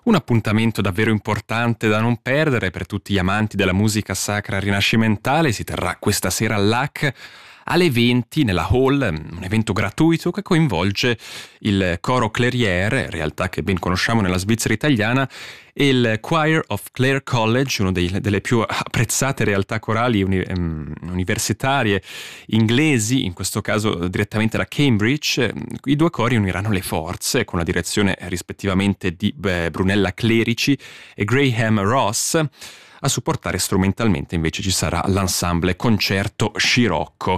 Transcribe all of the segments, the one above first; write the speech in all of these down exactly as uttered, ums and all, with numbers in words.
Un appuntamento davvero importante da non perdere per tutti gli amanti della musica sacra rinascimentale. Si terrà questa sera all'A C alle venti nella Hall, un evento gratuito che coinvolge il coro Clairiere, realtà che ben conosciamo nella Svizzera italiana, e il Choir of Clare College, una delle più apprezzate realtà corali uni, um, universitarie inglesi, in questo caso direttamente da Cambridge. I due cori uniranno le forze con la direzione rispettivamente di beh, Brunella Clerici e Graham Ross. A supportare strumentalmente invece ci sarà l'ensemble Concerto Scirocco.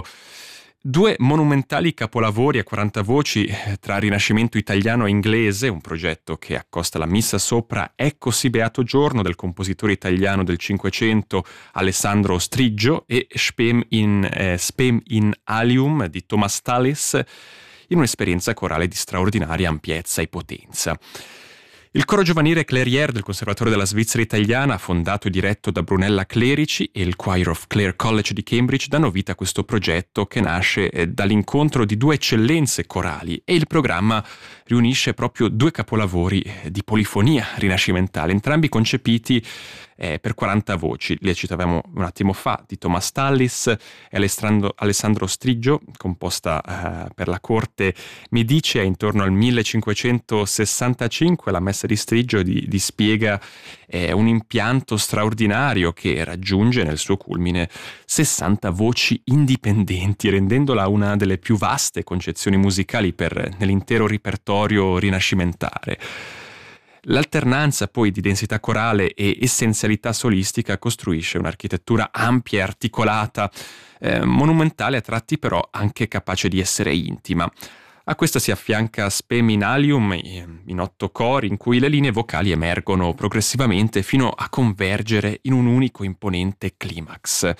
Due monumentali capolavori a quaranta voci tra rinascimento italiano e inglese, un progetto che accosta la missa sopra Ecco sì beato giorno del compositore italiano del Cinquecento Alessandro Striggio e Spem in, eh, Spem in Alium di Thomas Tallis, in un'esperienza corale di straordinaria ampiezza e potenza. Il coro giovanile Clairiere del Conservatorio della Svizzera italiana, fondato e diretto da Brunella Clerici, e il Choir of Clare College di Cambridge danno vita a questo progetto che nasce dall'incontro di due eccellenze corali, e il programma riunisce proprio due capolavori di polifonia rinascimentale, entrambi concepiti eh, per quaranta voci. Li citavamo un attimo fa, di Thomas Tallis e Alessandro, Alessandro Striggio, composta eh, per la corte medicea intorno al millecinquecentosessantacinque. La messa di Striggio di, dispiega eh, un impianto straordinario che raggiunge nel suo culmine sessanta voci indipendenti, rendendola una delle più vaste concezioni musicali per nell'intero repertorio rinascimentale. L'alternanza poi di densità corale e essenzialità solistica costruisce un'architettura ampia e articolata, eh, monumentale a tratti, però anche capace di essere intima. A questa si affianca Spem in Alium in otto cori, in cui le linee vocali emergono progressivamente fino a convergere in un unico imponente climax.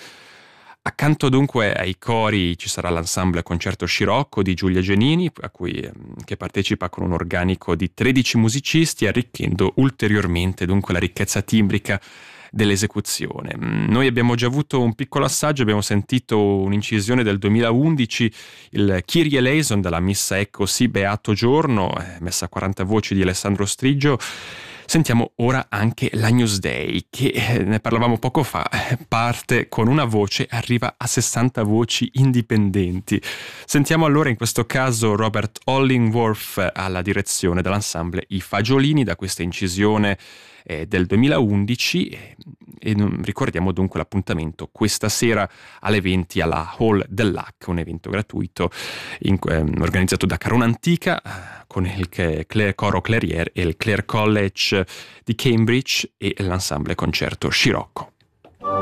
Accanto dunque ai cori ci sarà l'ensemble Concerto Scirocco di Giulia Genini, a cui, che partecipa con un organico di tredici musicisti, arricchendo ulteriormente dunque la ricchezza timbrica dell'esecuzione. Noi abbiamo già avuto un piccolo assaggio, abbiamo sentito un'incisione del duemilaundici, il Kyrie eleison dalla missa Ecco sì beato giorno, messa a quaranta voci di Alessandro Striggio. Sentiamo ora anche l'Agnus Dei, che ne parlavamo poco fa, parte con una voce, arriva a sessanta voci indipendenti. Sentiamo allora in questo caso Robert Hollingworth alla direzione dell'ensemble I Fagiolini da questa incisione eh, del duemilaundici, e, e ricordiamo dunque l'appuntamento questa sera alle venti alla Hall dell'A C, un evento gratuito in, eh, organizzato da Carona Antica con il Clare, coro Clairiere e il Clare College di Cambridge e l'ensemble Concerto Scirocco.